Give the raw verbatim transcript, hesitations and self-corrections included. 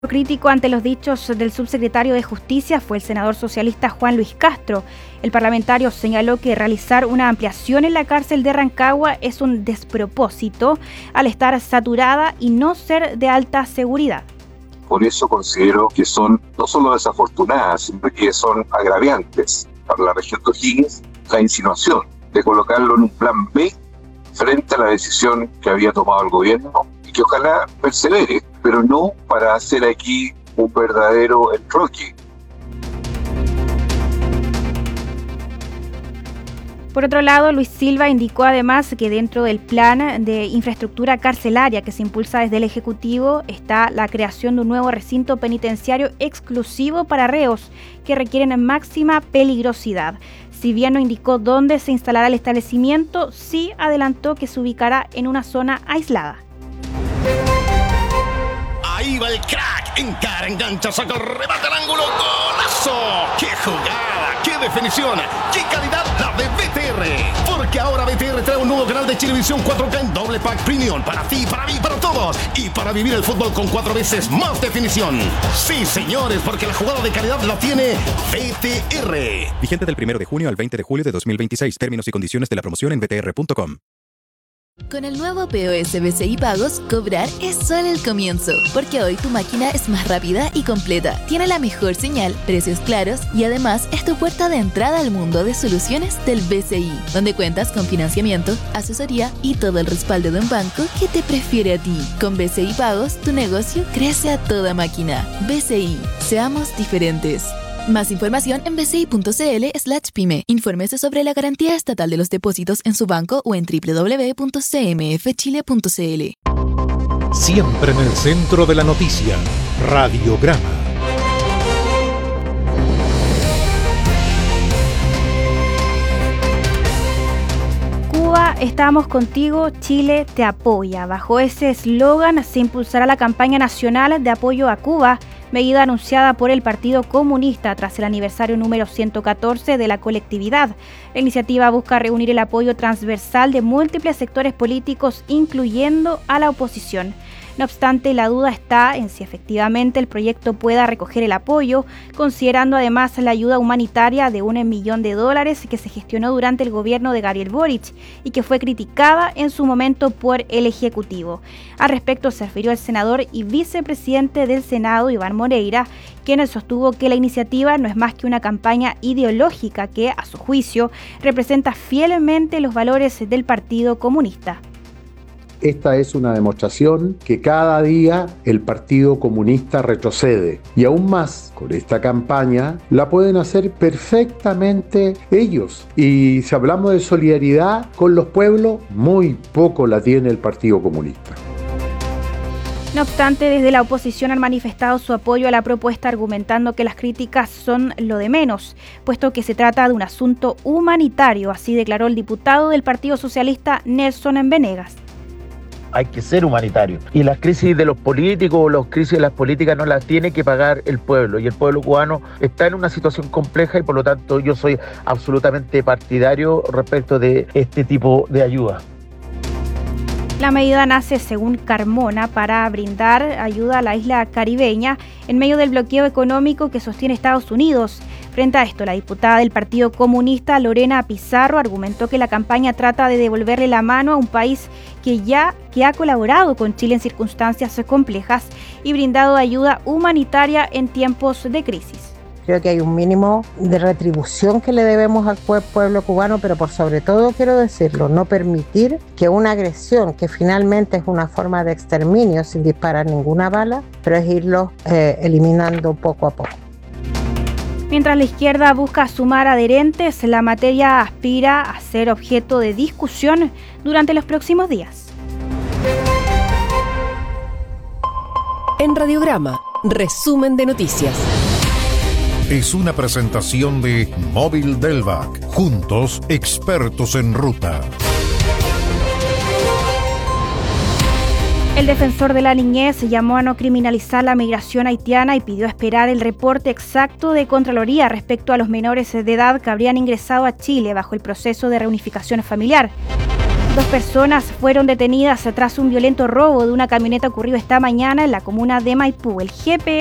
Crítico ante los dichos del subsecretario de Justicia fue el senador socialista Juan Luis Castro. El parlamentario señaló que realizar una ampliación en la cárcel de Rancagua es un despropósito al estar saturada y no ser de alta seguridad. Por eso considero que son no solo desafortunadas, sino que son agraviantes para la región de O'Higgins la insinuación de colocarlo en un plan B frente a la decisión que había tomado el gobierno y que ojalá persevere, pero no para hacer aquí un verdadero enroque. Por otro lado, Luis Silva indicó además que dentro del plan de infraestructura carcelaria que se impulsa desde el Ejecutivo está la creación de un nuevo recinto penitenciario exclusivo para reos que requieren máxima peligrosidad. Si bien no indicó dónde se instalará el establecimiento, sí adelantó que se ubicará en una zona aislada. Ahí va el crack, encara, engancha, saca, remata al ángulo, ¡golazo! ¡Qué jugada! ¡Qué definición! ¡Qué calidad la de B T R! Porque ahora B T R trae un nuevo canal de Chilevisión cuatro K en doble pack premium para ti, para mí, para todos y para vivir el fútbol con cuatro veces más definición. Sí, señores, porque la jugada de calidad la tiene B T R. Vigente del primero de junio al veinte de julio de dos mil veintiséis. Términos y condiciones de la promoción en b t r punto com. Con el nuevo P O S B C I Pagos, cobrar es solo el comienzo, porque hoy tu máquina es más rápida y completa, tiene la mejor señal, precios claros y además es tu puerta de entrada al mundo de soluciones del B C I, donde cuentas con financiamiento, asesoría y todo el respaldo de un banco que te prefiere a ti. Con B C I Pagos, tu negocio crece a toda máquina. B C I, seamos diferentes. Más información en bci.cl slash pyme. Infórmese sobre la garantía estatal de los depósitos en su banco o en doble u doble u doble u punto c m f chile punto c l. Siempre en el centro de la noticia. Radiograma. Cuba, estamos contigo, Chile te apoya. Bajo ese eslogan se impulsará la campaña nacional de apoyo a Cuba, medida anunciada por el Partido Comunista tras el aniversario número ciento catorce de la colectividad. La iniciativa busca reunir el apoyo transversal de múltiples sectores políticos, incluyendo a la oposición. No obstante, la duda está en si efectivamente el proyecto pueda recoger el apoyo, considerando además la ayuda humanitaria de un millón de dólares que se gestionó durante el gobierno de Gabriel Boric y que fue criticada en su momento por el Ejecutivo. Al respecto se refirió el senador y vicepresidente del Senado, Iván Moreira, quien sostuvo que la iniciativa no es más que una campaña ideológica que, a su juicio, representa fielmente los valores del Partido Comunista. Esta es una demostración que cada día el Partido Comunista retrocede. Y aún más, con esta campaña, la pueden hacer perfectamente ellos. Y si hablamos de solidaridad con los pueblos, muy poco la tiene el Partido Comunista. No obstante, desde la oposición han manifestado su apoyo a la propuesta, argumentando que las críticas son lo de menos, puesto que se trata de un asunto humanitario, así declaró el diputado del Partido Socialista Nelson Venegas. Hay que ser humanitario. Y las crisis de los políticos, las crisis de las políticas no las tiene que pagar el pueblo. Y el pueblo cubano está en una situación compleja y por lo tanto yo soy absolutamente partidario respecto de este tipo de ayuda. La medida nace, según Carmona, para brindar ayuda a la isla caribeña en medio del bloqueo económico que sostiene Estados Unidos. Frente a esto, la diputada del Partido Comunista, Lorena Pizarro, argumentó que la campaña trata de devolverle la mano a un país que ya que ha colaborado con Chile en circunstancias complejas y brindado ayuda humanitaria en tiempos de crisis. Creo que hay un mínimo de retribución que le debemos al pueblo cubano, pero por sobre todo, quiero decirlo, no permitir que una agresión, que finalmente es una forma de exterminio sin disparar ninguna bala, pero es irlo eh, eliminando poco a poco. Mientras la izquierda busca sumar adherentes, la materia aspira a ser objeto de discusión durante los próximos días. En Radiograma, resumen de noticias. Es una presentación de Móvil Delvac. Juntos, expertos en ruta. El defensor de la niñez llamó a no criminalizar la migración haitiana y pidió esperar el reporte exacto de Contraloría respecto a los menores de edad que habrían ingresado a Chile bajo el proceso de reunificación familiar. Dos personas fueron detenidas tras un violento robo de una camioneta ocurrido esta mañana en la comuna de Maipú. El G P